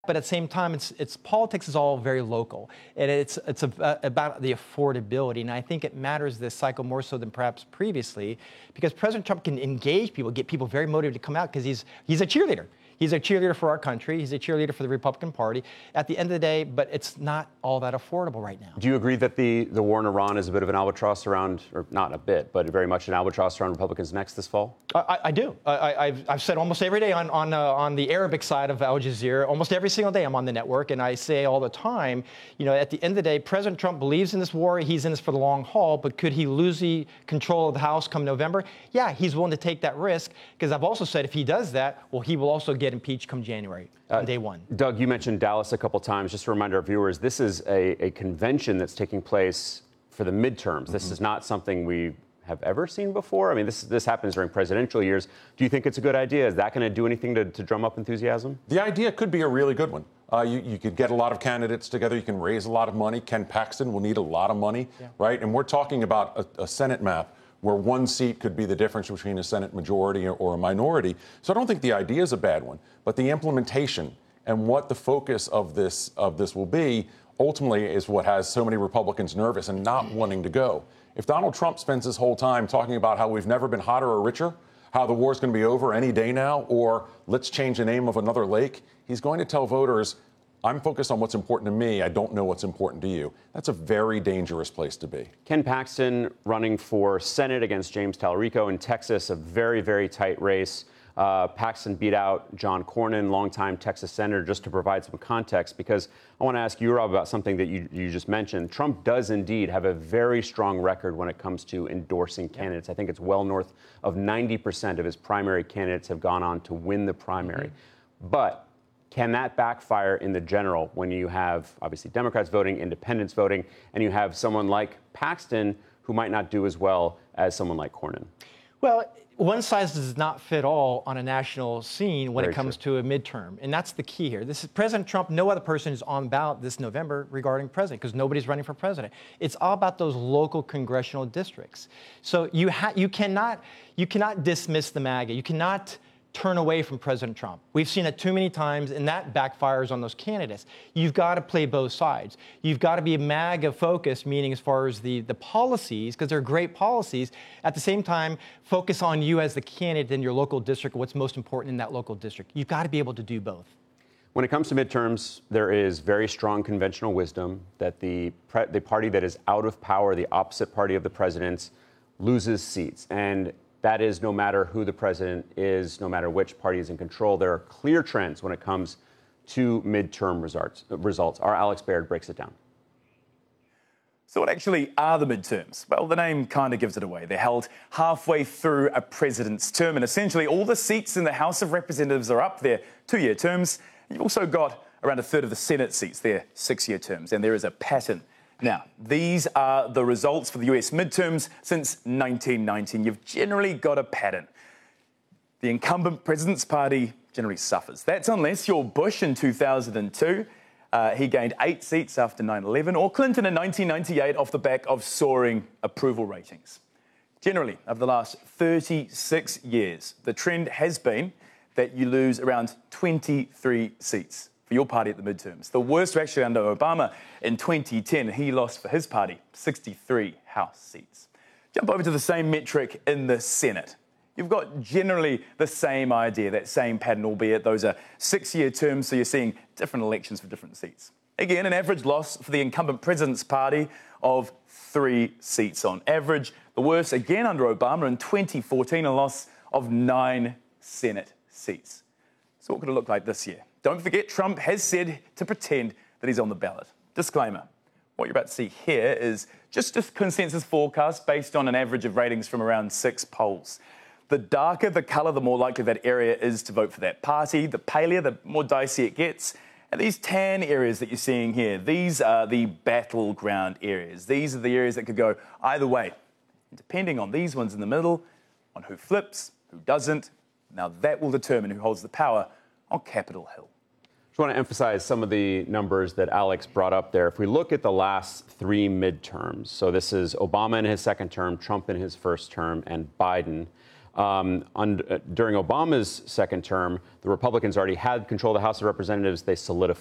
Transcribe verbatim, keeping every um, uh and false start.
But at the same time, it's, it's politics is all very local, and it's it's a, about the affordability. And I think it matters this cycle more so than perhaps previously, because President Trump can engage people, get people very motivated to come out because he's he's a cheerleader. He's a cheerleader for our country. He's a cheerleader for the Republican Party. At the end of the day, but it's not all that affordable right now. Do you agree that the, the war in Iran is a bit of an albatross around, or not a bit, but very much an albatross around Republicans' necks this fall? I, I do. I, I've, I've said almost every day on on, uh, on the Arabic side of Al Jazeera, almost every single day I'm on the network, and I say all the time, you know, at the end of the day, President Trump believes in this war. He's in this for the long haul, but could he lose the control of the House come November? Yeah, he's willing to take that risk, because I've also said if he does that, well, he will also get impeached come January, on uh, day one. Doug, you mentioned Dallas a couple times. Just to remind our viewers, this is a, a convention that's taking place for the midterms. Mm-hmm. This is not something we have ever seen before. I mean, this this happens during presidential years. Do you think it's a good idea? Is that going to do anything to, to drum up enthusiasm? The idea could be a really good one. Uh, you, you could get a lot of candidates together. You can raise a lot of money. Ken Paxton will need a lot of money, yeah. right? And we're talking about a, a Senate map where one seat could be the difference between a Senate majority or, or a minority. So I don't think the idea is a bad one, but the implementation and what the focus of this of this will be ultimately is what has so many Republicans nervous and not wanting to go. If Donald Trump spends his whole time talking about how we've never been hotter or richer, how the war's going to be over any day now, or let's change the name of another lake, he's going to tell voters, I'm focused on what's important to me. I don't know what's important to you. That's a very dangerous place to be. Ken Paxton running for Senate against James Talarico in Texas, a very, very tight race. Uh, Paxton beat out John Cornyn, longtime Texas senator, just to provide some context, because I want to ask you, Rob, about something that you, you just mentioned. Trump does indeed have a very strong record when it comes to endorsing candidates. I think it's well north of ninety percent of his primary candidates have gone on to win the primary. Mm-hmm. But can that backfire in the general when you have, obviously, Democrats voting, independents voting, and you have someone like Paxton who might not do as well as someone like Cornyn? Well, one size does not fit all on a national scene when Very it comes true. to a midterm. And that's the key here. This is President Trump. No other person is on ballot this November regarding president, because nobody's running for president. It's all about those local congressional districts. So you, ha- you, cannot, you cannot dismiss the MAGA. You cannot turn away from President Trump. We've seen it too many times, and that backfires on those candidates. You've got to play both sides. You've got to be MAGA focused, meaning as far as the, the policies, because they're great policies. At the same time, focus on you as the candidate in your local district, what's most important in that local district. You've got to be able to do both. When it comes to midterms, there is very strong conventional wisdom that the, pre- the party that is out of power, the opposite party of the president's, loses seats. And that is no matter who the president is, no matter which party is in control. There are clear trends when it comes to midterm results. results. Our Alex Baird breaks it down. So what actually are the midterms? Well, the name kind of gives it away. They're held halfway through a president's term, and essentially all the seats in the House of Representatives are up. They're two-year terms. You've also got around a third of the Senate seats. They're six-year terms, and there is a pattern. Now, these are the results for the U S midterms since nineteen ninety. You've generally got a pattern. The incumbent president's party generally suffers. That's unless you're Bush in two thousand two. Uh, he gained eight seats after nine eleven, or Clinton in nineteen ninety-eight off the back of soaring approval ratings. Generally, over the last thirty-six years, the trend has been that you lose around twenty-three seats for your party at the midterms. The worst were actually under Obama in twenty ten. He lost for his party sixty-three House seats. Jump over to the same metric in the Senate. You've got generally the same idea, that same pattern, albeit those are six-year terms, so you're seeing different elections for different seats. Again, an average loss for the incumbent president's party of three seats on average. The worst, again, under Obama in twenty fourteen, a loss of nine Senate seats. So what could it look like this year? Don't forget, Trump has said to pretend that he's on the ballot. Disclaimer, what you're about to see here is just a consensus forecast based on an average of ratings from around six polls. The darker the colour, the more likely that area is to vote for that party. The paler, the more dicey it gets. And these tan areas that you're seeing here, these are the battleground areas. These are the areas that could go either way. And depending on these ones in the middle, on who flips, who doesn't, now that will determine who holds the power on Capitol Hill. I just want to emphasize some of the numbers that Alex brought up there. If we look at the last three midterms, so this is Obama in his second term, Trump in his first term, and Biden. Um, on, uh, during Obama's second term, the Republicans already had control of the House of Representatives. They solidified